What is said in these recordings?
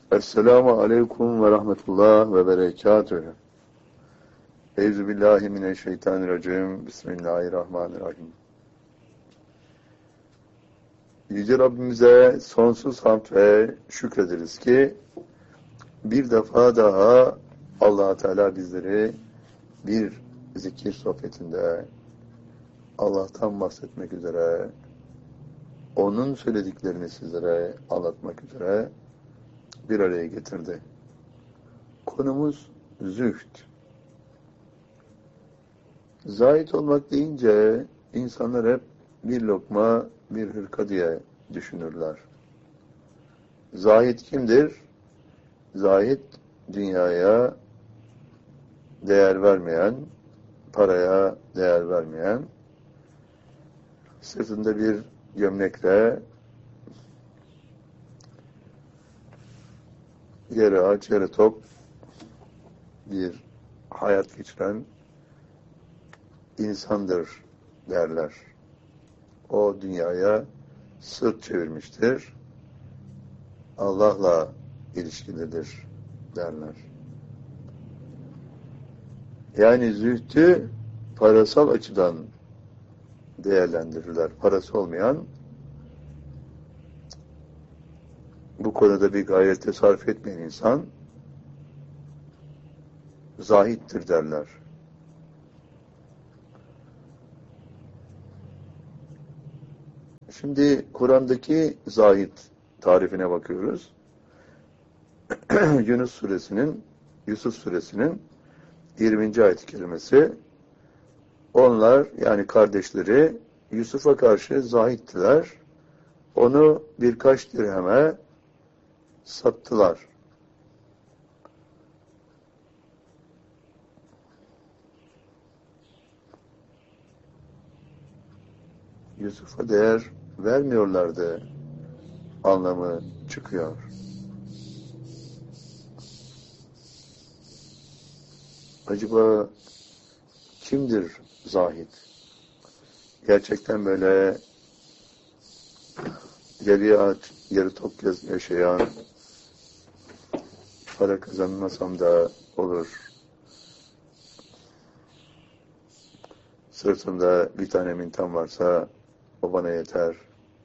Esselamu aleyküm ve rahmetullah ve berekatühü. Euzubillahimineşşeytanirracim. Bismillahirrahmanirrahim. Yüce Rabbimize sonsuz hamd ve şükrederiz ki bir defa daha Allah Teala bizleri bir zikir sohbetinde Allah'tan bahsetmek üzere, onun söylediklerini sizlere anlatmak üzere bir araya getirdi. Konumuz zühd. Zahid olmak deyince insanlar hep bir lokma, bir hırka diye düşünürler. Zahid kimdir? Zahid, dünyaya değer vermeyen, paraya değer vermeyen, sırtında bir gömlekle yarı aç, yarı tok bir hayat geçiren insandır derler. O dünyaya sırt çevirmiştir. Allah'la ilişkilidir derler. Yani zühdü parasal açıdan değerlendirirler. Parası olmayan, bu konuda bir gayrete sarf etmeyen insan zahittir derler. Şimdi Kur'an'daki zahid tarifine bakıyoruz. Yusuf suresinin 20. ayet-i kerimesi. Onlar, yani kardeşleri, Yusuf'a karşı zahittiler. Onu birkaç dirheme sattılar. Yusuf'a değer vermiyorlardı anlamı çıkıyor. Acaba kimdir zahid? Gerçekten böyle yarı aç, yarı tok yaşayan, para kazanmasam da olur, sırtımda bir tane mintam varsa o bana yeter,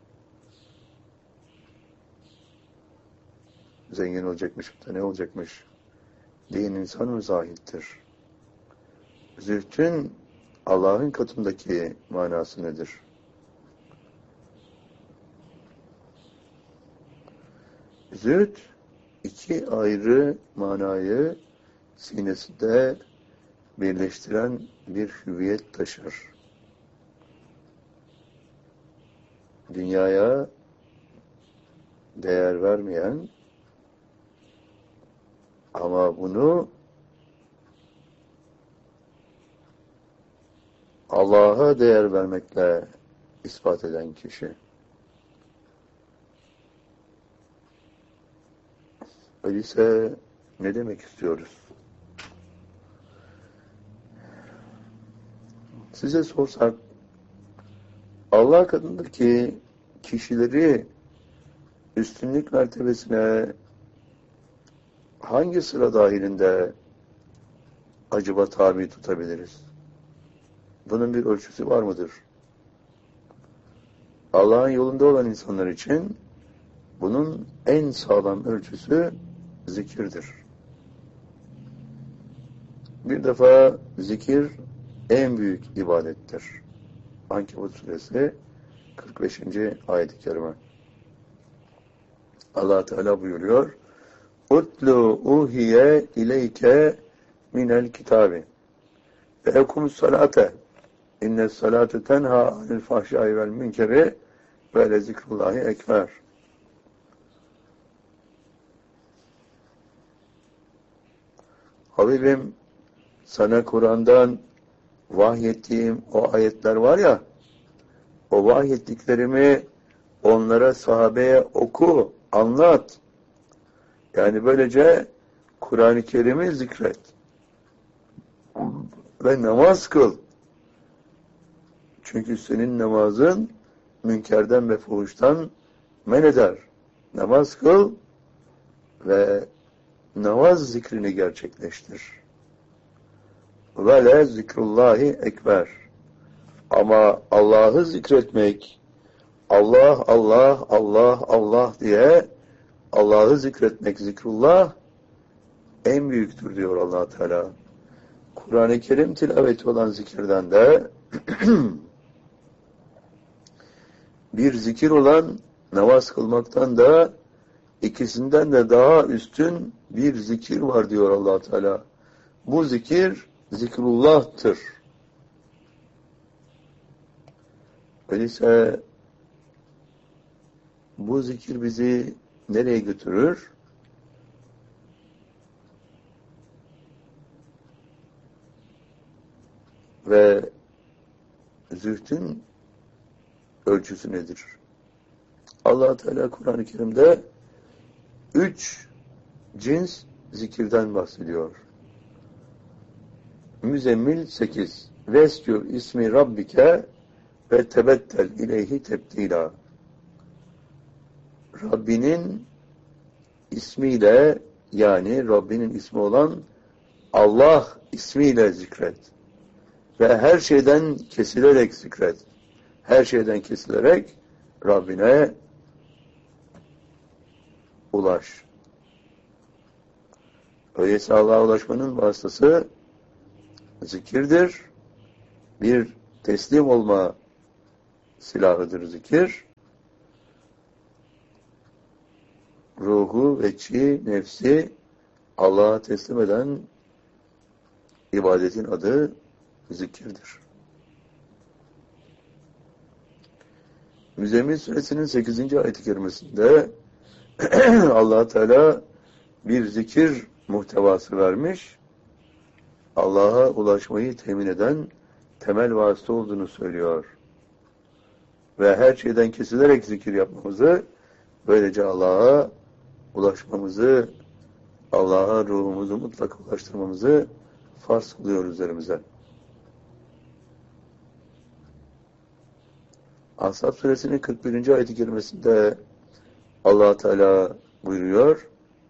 zengin olacakmış da ne olacakmış diyen insan mı zahittir? Zühdün Allah'ın katındaki manası nedir? Zühd iki ayrı manayı sinesinde birleştiren bir hüviyet taşır. Dünyaya değer vermeyen ama bunu Allah'a değer vermekle ispat eden kişi. Öyleyse ne demek istiyoruz? Size sorsak, Allah katındaki kişileri üstünlük mertebesine hangi sıra dahilinde acaba tabi tutabiliriz? Bunun bir ölçüsü var mıdır? Allah'ın yolunda olan insanlar için bunun en sağlam ölçüsü zikirdir. Bir defa zikir en büyük ibadettir. Ankebut suresi 45. ayet-i kerime. Allah Teala buyuruyor: "Utlu uhiye ileyke minel kitabi ve ekumus salate innes salate tenha anil fahşai vel münkeri ve le zikrullahi ekber." Habibim, sana Kur'an'dan vahyettiğim o ayetler var ya, o vahyettiklerimi onlara, sahabeye oku, anlat. Yani böylece Kur'an-ı Kerim'i zikret. Ve namaz kıl. Çünkü senin namazın münkerden ve fuhuştan men eder. Namaz kıl, ve namaz zikrini gerçekleştir. Ve le zikrullahi ekber. Ama Allah'ı zikretmek, Allah, Allah, Allah, Allah diye Allah'ı zikretmek, zikrullah en büyüktür diyor Allah Teala. Kur'an-ı Kerim tilaveti olan zikirden de bir zikir olan namaz kılmaktan da ikisinden de daha üstün bir zikir var diyor Allah Teala. Bu zikir zikrullah'tır. Öyleyse bu zikir bizi nereye götürür? Ve zühdün ölçüsü nedir? Allah Teala Kur'an-ı Kerim'de 3 cins zikirden bahsediyor. Müzzemmil 8. Vescur ismi Rabbike ve tebettel ileyhi tebdila. Rabbinin ismiyle, yani Rabbinin ismi olan Allah ismiyle zikret. Ve her şeyden kesilerek zikret. Her şeyden kesilerek Rabbine ulaş. Öyleyse Allah'a ulaşmanın vasıtası zikirdir. Bir teslim olma silahıdır zikir. Ruhu, veçi, nefsi Allah'a teslim eden ibadetin adı zikirdir. Müzzemmil Suresinin 8. ayet-i kerimesinde Allah Teala bir zikir muhtevası vermiş, Allah'a ulaşmayı temin eden temel vasıta olduğunu söylüyor. Ve her şeyden kesilerek zikir yapmamızı, böylece Allah'a ulaşmamızı, Allah'a ruhumuzu mutlaka ulaştırmamızı farz kılıyor üzerimize. Ashab Suresinin 41. ayet-i kerimesinde Allah Teala buyuruyor: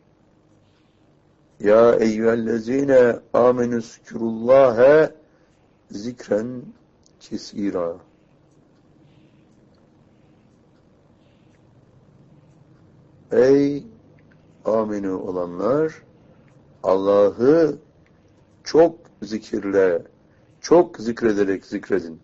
Ya eyyühellezine amenüzkurullâhe zikren kesîrâ. Ey amenü olanlar, Allah'ı çok zikirle, çok zikrederek zikredin.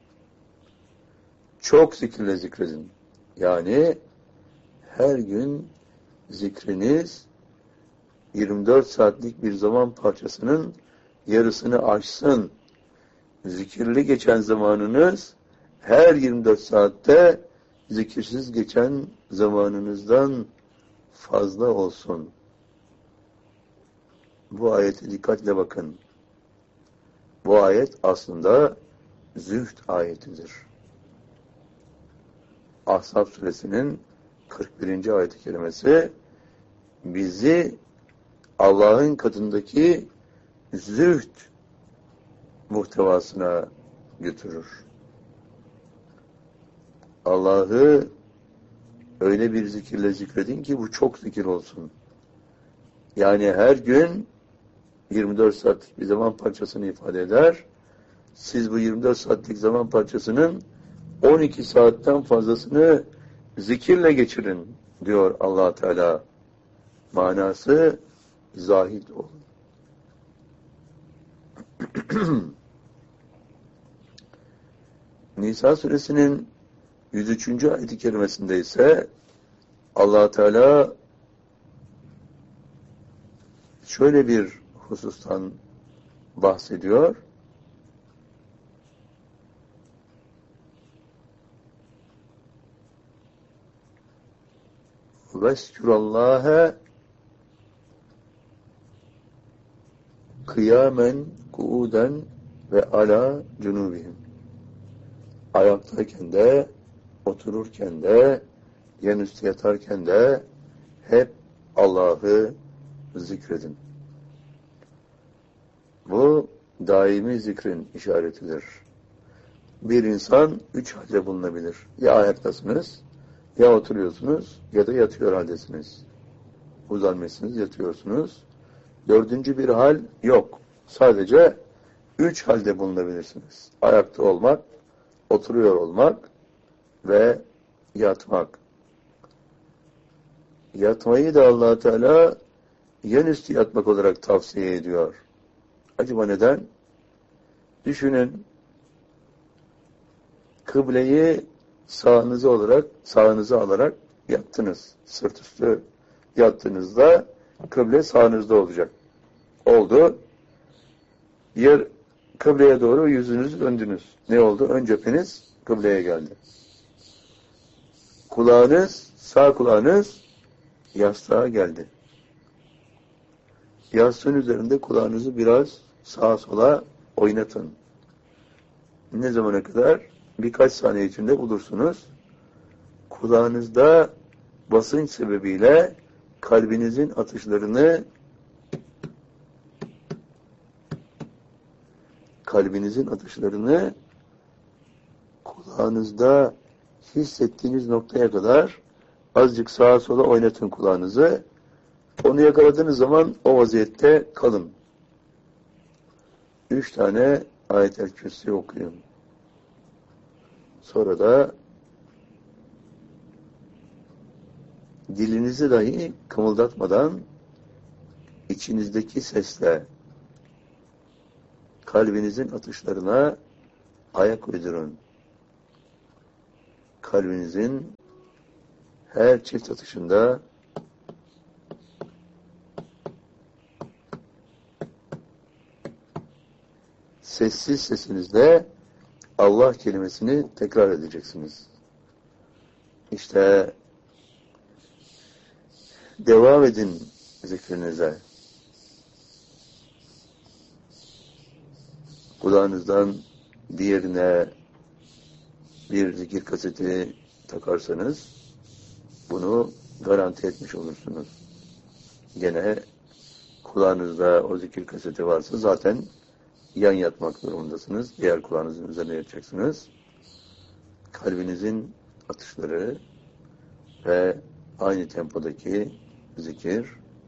Çok zikirle zikredin. Yani her gün zikriniz 24 saatlik bir zaman parçasının yarısını aşsın. Zikirli geçen zamanınız her 24 saatte zikirsiz geçen zamanınızdan fazla olsun. Bu ayete dikkatle bakın. Bu ayet aslında zühd ayetidir. Ahzab Suresinin 41. ayet-i kerimesi bizi Allah'ın katındaki zühd muhtevasına götürür. Allah'ı öyle bir zikirle zikredin ki bu çok zikir olsun. Yani her gün 24 saatlik bir zaman parçasını ifade eder. Siz bu 24 saatlik zaman parçasının 12 saatten fazlasını zikirle geçirin diyor Allah Teala. Manası zahid olun. Nisa suresinin 103. ayet-i kerimesinde ise Allah Teala şöyle bir husustan bahsediyor. Veskurallâhe kıyamen, kuuden ve ala cunubihim. Ayaktayken de, otururken de, yanüstü yatarken de hep Allah'ı zikredin. Bu daimi zikrin işaretidir. Bir insan 3 halde bulunabilir. Ya ayaktasınız, ya oturuyorsunuz, ya da yatıyor haldesiniz. uzanmışsınız, yatıyorsunuz. Dördüncü bir hal yok. Sadece 3 halde bulunabilirsiniz. Ayakta olmak, oturuyor olmak ve yatmak. Yatmayı da Allah Teala yan üstü yatmak olarak tavsiye ediyor. Acaba neden? Düşünün, kıbleyi sağınıza alarak yattınız. Sırt üstü yattığınızda kıble sağınızda olacak. Oldu. Kıbleye doğru yüzünüzü döndünüz. Ne oldu? Ön cepheniz kıbleye geldi. Sağ kulağınız yastığa geldi. Yastığın üzerinde kulağınızı biraz sağa sola oynatın. Ne zamana kadar? Birkaç saniye içinde bulursunuz. Kulağınızda basınç sebebiyle kalbinizin atışlarını kulağınızda hissettiğiniz noktaya kadar azıcık sağa sola oynatın kulağınızı. Onu yakaladığınız zaman o vaziyette kalın. 3 tane ayet-el kürsi okuyun. Sonra da dilinizi dahi kımıldatmadan içinizdeki sesle kalbinizin atışlarına ayak uydurun. Kalbinizin her çift atışında sessiz sesinizle Allah kelimesini tekrar edeceksiniz. İşte devam edin zikrinize. Kulağınızdan diğerine bir zikir kaseti takarsanız bunu garanti etmiş olursunuz. Gene kulağınızda o zikir kaseti varsa zaten yan yatmak durumundasınız. Diğer kulağınızın üzerine yatacaksınız. Kalbinizin atışları ve aynı tempodaki zikir.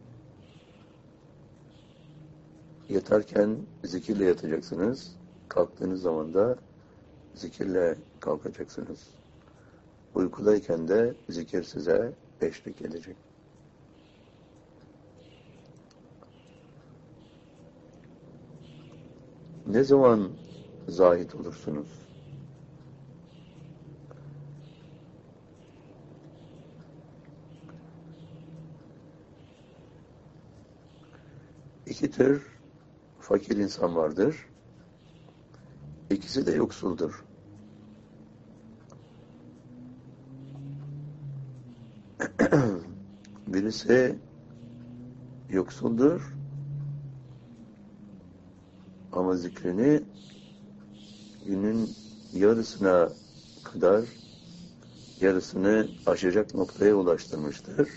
Yatarken zikirle yatacaksınız. Kalktığınız zaman da zikirle kalkacaksınız. Uykudayken de zikir size eşlik edecek. Ne zaman zahit olursunuz? İki tür fakir insan vardır. İkisi de yoksuldur. Birisi yoksuldur ama zikrini günün yarısına kadar yarısını aşacak noktaya ulaştırmıştır.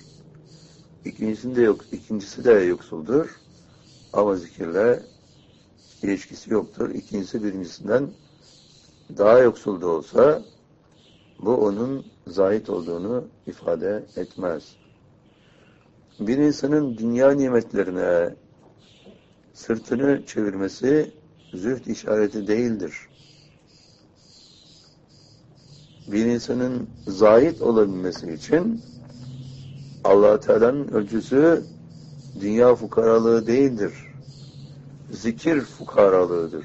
İkincisi de yoksuldur ama zikirle ilişkisi yoktur. İkincisi birincisinden daha yoksul da olsa bu onun zahit olduğunu ifade etmez. Bir insanın dünya nimetlerine sırtını çevirmesi zühd işareti değildir. Bir insanın zahit olabilmesi için Allah Teala'nın ölçüsü dünya fukaralığı değildir. Zikir fukaralığıdır.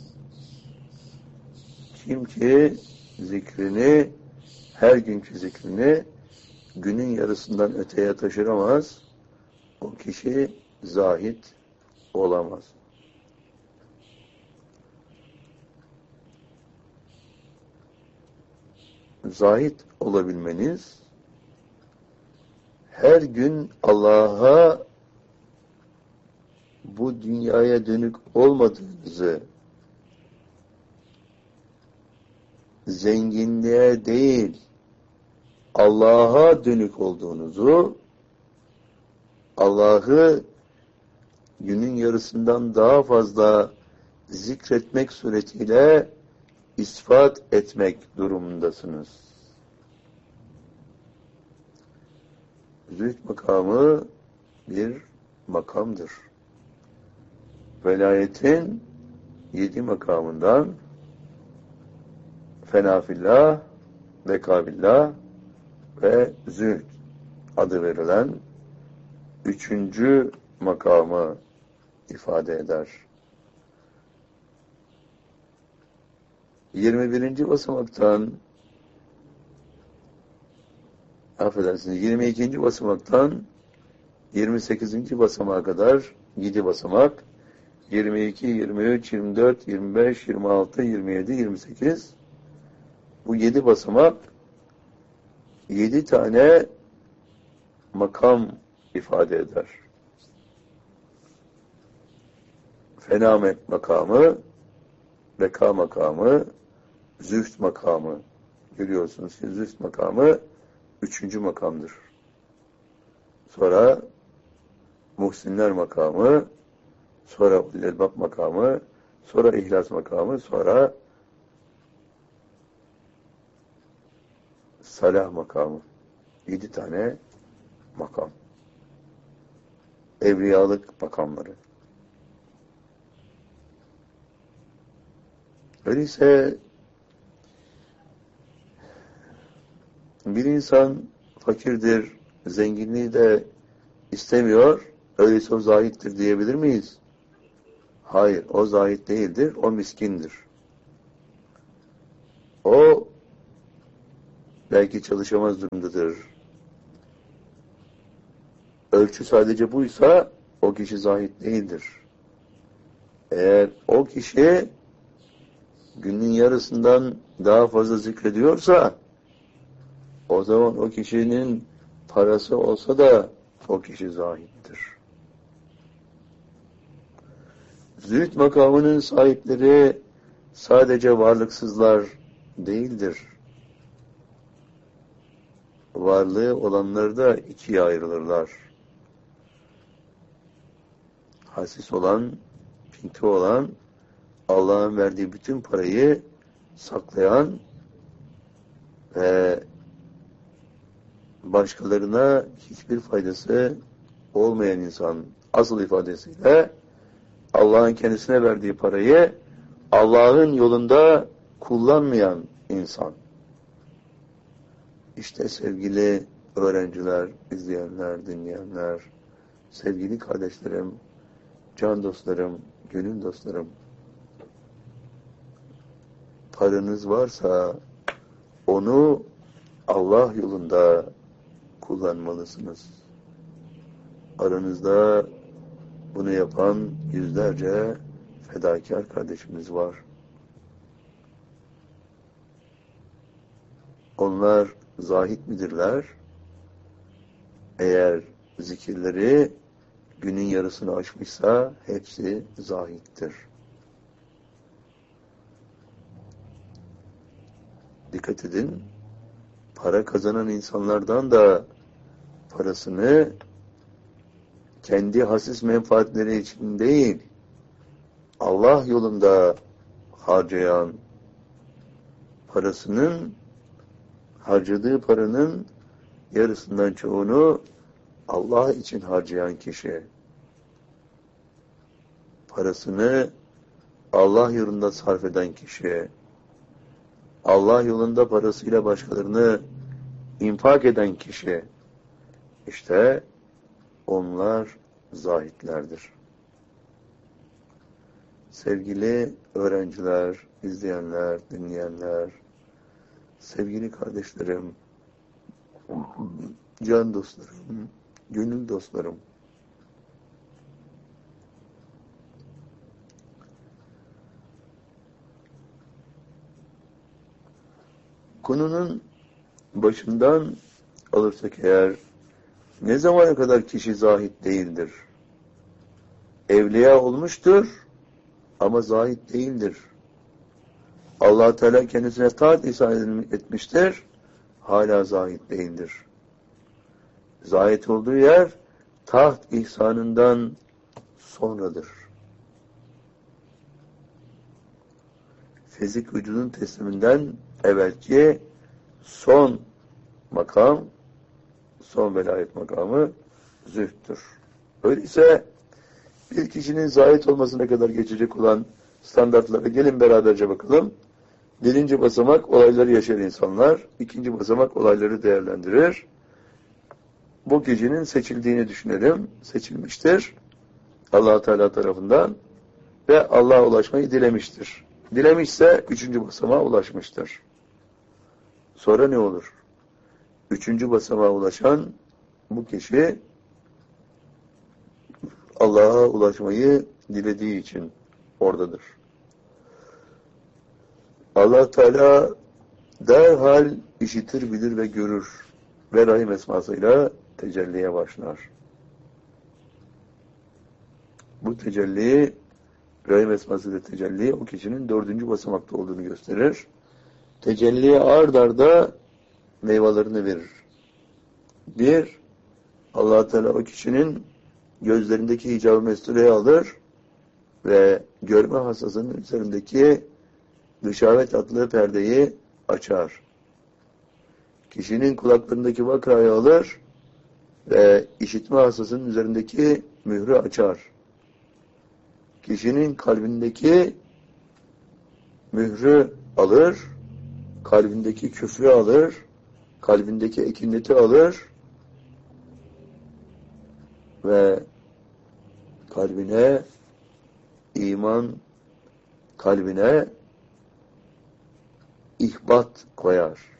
Kim ki zikrini, her günkü zikrini günün yarısından öteye taşıramaz, o kişi zahit olamaz. Zahit olabilmeniz, her gün Allah'a bu dünyaya dönük olmadığınızı, zenginliğe değil, Allah'a dönük olduğunuzu, Allah'ı günün yarısından daha fazla zikretmek suretiyle ispat etmek durumundasınız. Zühd makamı bir makamdır. Velayetin 7 makamından fenafillah, vekabillah ve zühd adı verilen 3. makamı ifade eder. 21. basamaktan 22. basamaktan 28. basamağa kadar 7 basamak, 22, 23, 24, 25, 26, 27, 28 bu 7 basamak 7 tane makam ifade eder. Fenamet makamı, veka makamı, zühd makamı. Görüyorsunuz ki zühd makamı 3. makamdır. Sonra muhsinler makamı, sonra ulul-elbab makamı, sonra ihlas makamı, sonra salah makamı. 7 tane makam. Evliyalık makamları. Öyleyse bir insan fakirdir, zenginliği de istemiyor, öyleyse o zahittir diyebilir miyiz? Hayır, o zahit değildir, o miskindir. O belki çalışamaz durumdadır. Ölçü sadece buysa o kişi zahit değildir. Eğer o kişi günün yarısından daha fazla zikrediyorsa o zaman o kişinin parası olsa da o kişi zahittir. Zühd makamının sahipleri sadece varlıksızlar değildir. Varlığı olanlar da ikiye ayrılırlar. Hasis olan, pinti olan, Allah'ın verdiği bütün parayı saklayan ve başkalarına hiçbir faydası olmayan insan, asıl ifadesiyle Allah'ın kendisine verdiği parayı Allah'ın yolunda kullanmayan insan. İşte sevgili öğrenciler, izleyenler, dinleyenler, sevgili kardeşlerim, can dostlarım, gönül dostlarım, paranız varsa onu Allah yolunda kullanmalısınız. Aranızda bunu yapan yüzlerce fedakar kardeşimiz var. Onlar zahit midirler? Eğer zikirleri günün yarısını aşmışsa hepsi zahittir. Dikkat edin, para kazanan insanlardan da parasını kendi hasis menfaatleri için değil, Allah yolunda harcayan, harcadığı paranın yarısından çoğunu Allah için harcayan kişi, parasını Allah yolunda sarf eden kişi, Allah yolunda parasıyla başkalarını infak eden kişi, işte onlar zahitlerdir. Sevgili öğrenciler, izleyenler, dinleyenler, sevgili kardeşlerim, can dostlarım, gönül dostlarım, konunun başından alırsak eğer, ne zamana kadar kişi zahit değildir? Evliya olmuştur ama zahit değildir. Allah Teala kendisine taat ihsan etmiştir, hala zahit değildir. Zahit olduğu yer taht ihsanından sonradır. Fizik vücudun tesliminden evvelki son makam, son velayet makamı zühttür. Öyleyse bir kişinin zahit olmasına kadar geçecek olan standartlara gelin beraberce bakalım. Birinci basamak olayları yaşayan insanlar, ikinci basamak olayları değerlendirir. Bu kişinin seçildiğini düşünelim. Seçilmiştir. Allah Teala tarafından ve Allah'a ulaşmayı dilemiştir. Dilemişse üçüncü basamağa ulaşmıştır. Sonra ne olur? Üçüncü basamağa ulaşan bu kişi Allah'a ulaşmayı dilediği için oradadır. Allah Teala derhal işitir, bilir ve görür ve Rahim esmasıyla tecelliye başlar. Bu tecelli, Rahim esmasıyla tecelli o kişinin dördüncü basamakta olduğunu gösterir. Tecelliye ard arda meyvelerini verir. Bir, Allah Teala o kişinin gözlerindeki hicab-ı mestureyi alır ve görme hassasının üzerindeki gışavet adlı perdeyi açar. Kişinin kulaklarındaki vakrayı alır ve işitme hassasının üzerindeki mührü açar. Kişinin kalbindeki mührü alır, kalbindeki küfrü alır, kalbindeki ekineti alır ve kalbine iman, kalbine ihbat koyar.